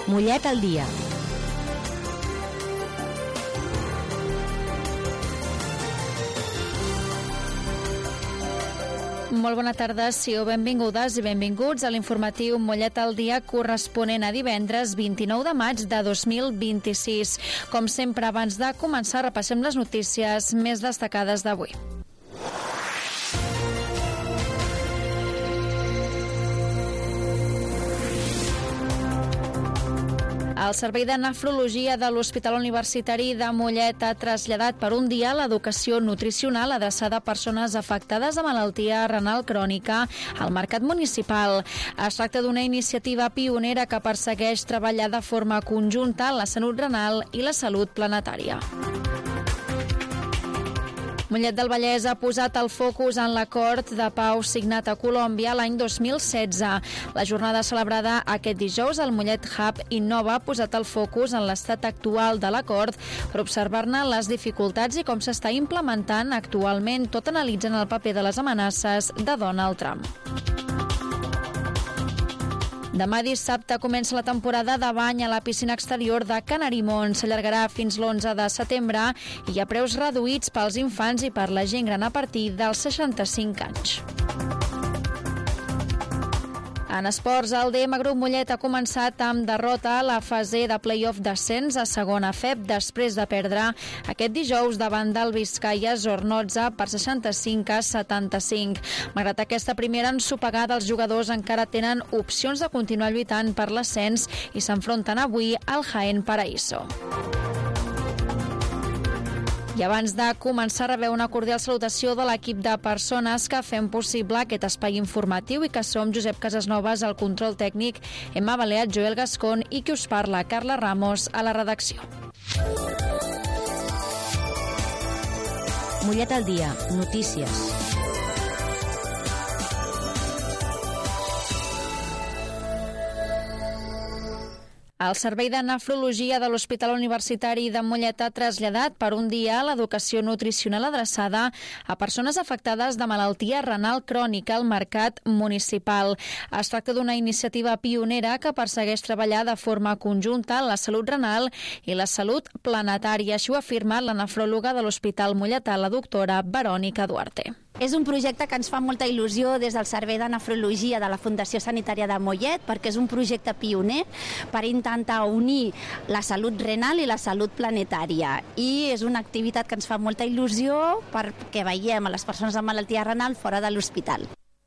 Mollet al dia. Molt bona tarda, benvingudes i benvinguts a l'informatiu Mollet al dia corresponent a divendres 29 de maig de 2026. Com sempre, abans de començar, repassem les notícies més destacades d'avui. El Servei de Nefrologia de l'Hospital Universitari de Mollet ha traslladat per un dia l'educació nutricional adreçada a persones afectades de malaltia renal crònica al mercat municipal. Es tracta d'una iniciativa pionera que persegueix treballar de forma conjunta la salut renal i la salut planetària. Mollet del Vallès ha posat el focus en l'acord de pau signat a Colòmbia l'any 2016. La jornada celebrada aquest dijous al Mollet Hub Innova ha posat el focus en l'estat actual de l'acord per observar-ne les dificultats i com s'està implementant actualment, tot analitzant el paper de les amenaces de Donald Trump. Demà dissabte comença la temporada de bany a la piscina exterior de Canarimon. S'allargarà fins l'11 de setembre i hi ha preus reduïts pels infants i per la gent gran a partir dels 65 anys. En esports, el DM Grup Mollet ha començat amb derrota a la fase de play-off d'ascens a segona FEB després de perdre aquest dijous davant del Vizcaya Zornotza per 65-75. Malgrat aquesta primera ensopegada, els jugadors encara tenen opcions de continuar lluitant per l'ascens i s'enfronten avui al Jaén Paraíso. I abans de començar, rebeu una cordial salutació de l'equip de persones que fem possible aquest espai informatiu i que som Josep Casasnovas al control tècnic, Emma Baleat, Joel Gascon i qui us parla, Carla Ramos, a la redacció. Mollet al dia. Notícies. El Servei de Nefrologia de l'Hospital Universitari de Mollet ha traslladat per un dia l'educació nutricional adreçada a persones afectades de malaltia renal crònica al mercat municipal. Es tracta d'una iniciativa pionera que persegueix treballar de forma conjunta la salut renal i la salut planetària. Així ho ha afirmat la nefròloga de l'Hospital Molletà, la doctora Verònica Duarte. És un projecte que ens fa molta il·lusió des del Servei de Nefrologia de la Fundació Sanitària de Mollet, perquè és un projecte pioner per intentar unir la salut renal i la salut planetària. I és una activitat que ens fa molta il·lusió perquè veiem a les persones amb malaltia renal fora de l'hospital.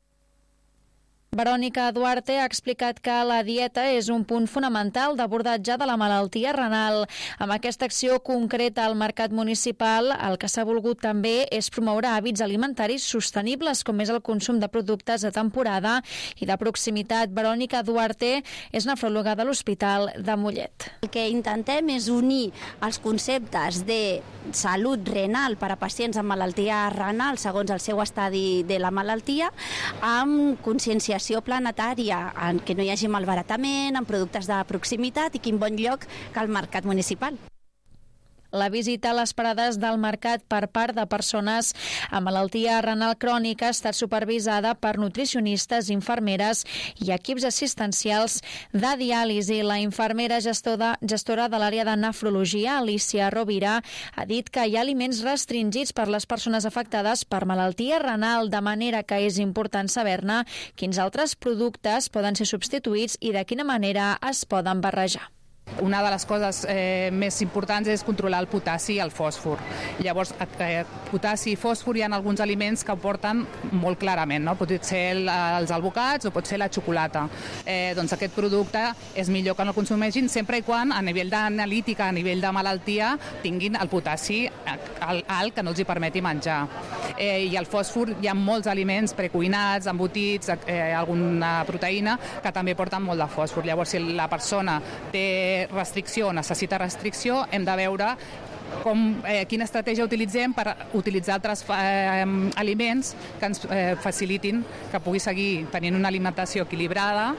Verònica Duarte ha explicat que la dieta és un punt fonamental d'abordatge de la malaltia renal. Amb aquesta acció concreta al mercat municipal, el que s'ha volgut també és promoure hàbits alimentaris sostenibles, com és el consum de productes de temporada i de proximitat. Verònica Duarte és nefròloga de l'Hospital de Mollet. El que intentem és unir els conceptes de salut renal per a pacients amb malaltia renal segons el seu estadi de la malaltia amb conscienciació planetària, en que no hi hagi malbaratament, en productes de proximitat i quin bon lloc que el mercat municipal. La visita a les parades del mercat per part de persones amb malaltia renal crònica ha estat supervisada per nutricionistes, infermeres i equips assistencials de diàlisi. La infermera gestora de l'àrea de nefrologia, Alicia Rovira, ha dit que hi ha aliments restringits per les persones afectades per malaltia renal, de manera que és important saber-ne quins altres productes poden ser substituïts i de quina manera es poden barrejar. Una de les coses més importants és controlar el potassi i el fòsfor. Llavors, potassi i fòsfor hi ha alguns aliments que ho porten molt clarament, no? Pot ser els albocats o pot ser la xocolata. Doncs aquest producte és millor que no el consumeixin sempre i quan a nivell d'analítica, a nivell de malaltia, tinguin el potassi alt que no els hi permeti menjar. I el fòsfor, hi ha molts aliments precuinats, embotits, alguna proteïna que també porten molt de fòsfor. Llavors, si la persona té restricció, necessita restricció, hem de veure quina estratègia utilitzem per utilitzar altres aliments que ens facilitin que pugui seguir tenint una alimentació equilibrada,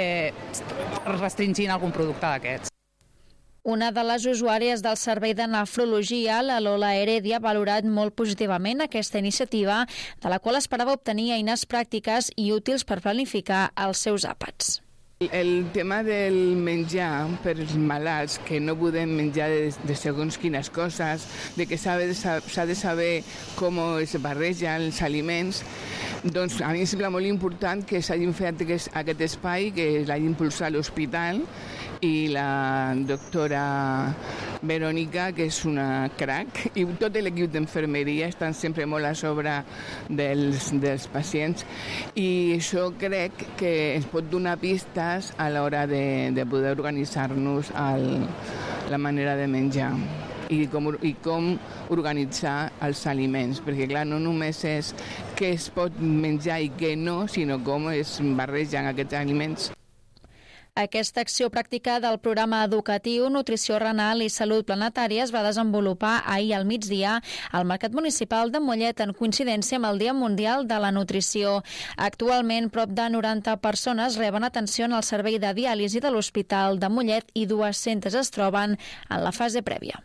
restringint algun producte d'aquests. Una de les usuàries del Servei de Nefrologia, la Lola Heredia, ha valorat molt positivament aquesta iniciativa, de la qual esperava obtenir eines pràctiques i útils per planificar els seus àpats. El tema del menjar per als malalts, que no podem menjar de segons quines coses, de que s'ha de saber com es barregen els aliments, doncs a mi em sembla molt important que s'hagin fet aquest espai, que l'hagi impulsat l'hospital, i la doctora Verònica, que és una crac, i tot l'equip d'infermeria estan sempre molt a sobre dels pacients, i això crec que ens pot donar pistes a l'hora de poder organitzar-nos la manera de menjar i com organitzar els aliments, perquè clar, no només és què es pot menjar i què no, sinó com es barregen aquests aliments. Aquesta acció pràctica del programa educatiu Nutrició Renal i Salut Planetària es va desenvolupar ahir al migdia al Mercat Municipal de Mollet en coincidència amb el Dia Mundial de la Nutrició. Actualment, prop de 90 persones reben atenció en el servei de diàlisi de l'Hospital de Mollet i 200 es troben en la fase prèvia.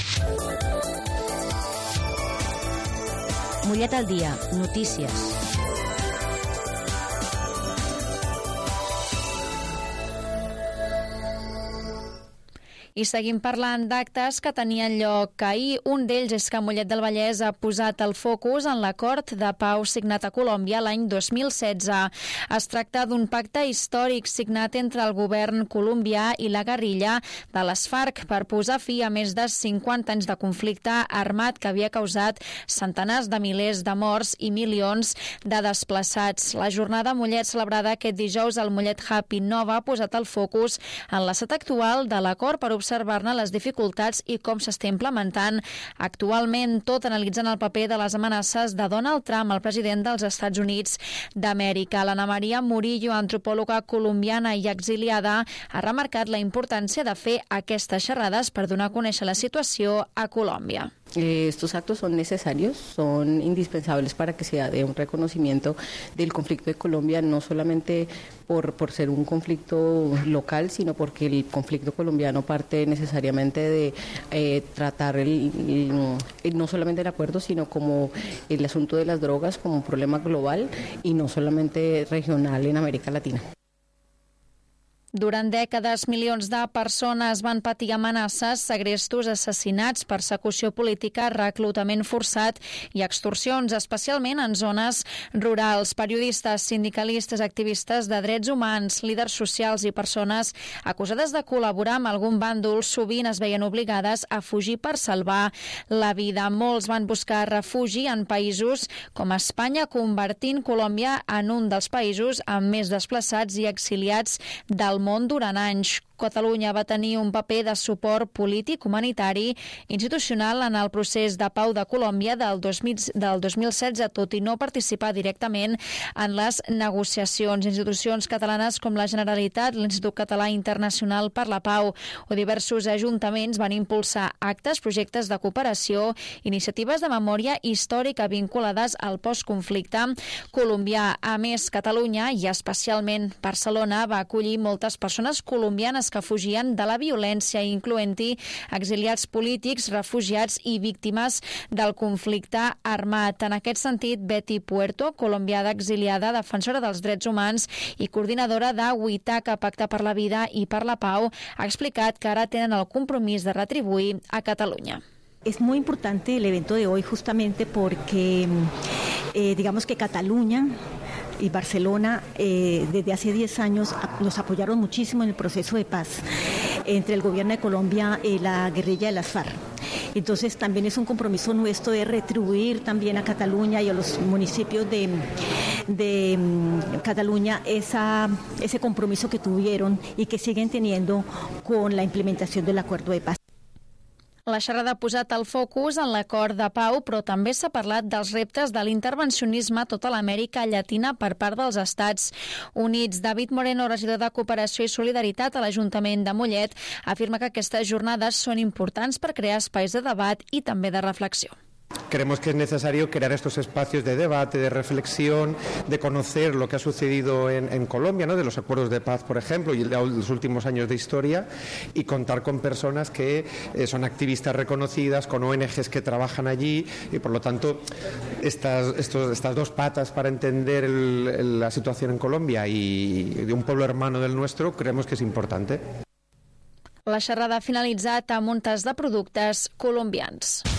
Mollet al dia, notícies. I seguim parlant d'actes que tenien lloc ahir. Un d'ells és que Mollet del Vallès ha posat el focus en l'acord de pau signat a Colòmbia l'any 2016. Es tracta d'un pacte històric signat entre el govern colombià i la guerrilla de les FARC per posar fi a més de 50 anys de conflicte armat que havia causat centenars de milers de morts i milions de desplaçats. La jornada Mollet celebrada aquest dijous al Mollet Happy Nova ha posat el focus en l'estat actual de l'acord per observar-ne les dificultats i com s'està implementant actualment, tot analitzant el paper de les amenaces de Donald Trump, el president dels Estats Units d'Amèrica. L'Anna Maria Murillo, antropòloga colombiana i exiliada, ha remarcat la importància de fer aquestes xerrades per donar a conèixer la situació a Colòmbia. Estos actos son necesarios, son indispensables para que se dé un reconocimiento del conflicto de Colombia, no solamente por ser un conflicto local, sino porque el conflicto colombiano parte necesariamente de tratar no solamente el acuerdo, sino como el asunto de las drogas como un problema global y no solamente regional en América Latina. Durant dècades, milions de persones van patir amenaces, segrestos, assassinats, persecució política, reclutament forçat i extorsions, especialment en zones rurals. Periodistes, sindicalistes, activistes de drets humans, líders socials i persones acusades de col·laborar amb algun bàndol sovint es veien obligades a fugir per salvar la vida. Molts van buscar refugi en països com Espanya, convertint Colòmbia en un dels països amb més desplaçats i exiliats del món durant anys. Catalunya va tenir un paper de suport polític, humanitari, institucional en el procés de pau de Colòmbia del 2016, tot i no participar directament en les negociacions. Institucions catalanes com la Generalitat, l'Institut Català Internacional per la Pau o diversos ajuntaments van impulsar actes, projectes de cooperació, iniciatives de memòria històrica vinculades al postconflicte colombià. A més, Catalunya, i especialment Barcelona, va acollir moltes persones colombianes que fugien de la violència, incloent-hi exiliats polítics, refugiats i víctimes del conflicte armat. En aquest sentit, Betty Puerto, colombiana exiliada, defensora dels drets humans i coordinadora de Huitaca, Pacte per la Vida i per la Pau, ha explicat que ara tenen el compromís de retribuir a Catalunya. Es muy importante el evento de hoy justamente porque digamos que Cataluña y Barcelona desde hace 10 años nos apoyaron muchísimo en el proceso de paz entre el gobierno de Colombia y la guerrilla de las FARC. Entonces también es un compromiso nuestro de retribuir también a Cataluña y a los municipios de Cataluña ese compromiso que tuvieron y que siguen teniendo con la implementación del acuerdo de paz. La xerrada ha posat el focus en l'acord de pau, però també s'ha parlat dels reptes de l'intervencionisme a tota l'Amèrica Llatina per part dels Estats Units. David Moreno, regidor de Cooperació i Solidaritat a l'Ajuntament de Mollet, afirma que aquestes jornades són importants per crear espais de debat i també de reflexió. creemos que es necesario crear estos espacios de debate, de reflexión, de conocer lo que ha sucedido en Colombia, ¿no? De los acuerdos de paz, por ejemplo, y los últimos años de historia, y contar con personas que son activistas reconocidas, con ONGs que trabajan allí, y por lo tanto estas dos patas para entender la situación en Colombia y de un pueblo hermano del nuestro, creemos que es importante. La xerrada ha finalitzat amb un tas de productes colombians.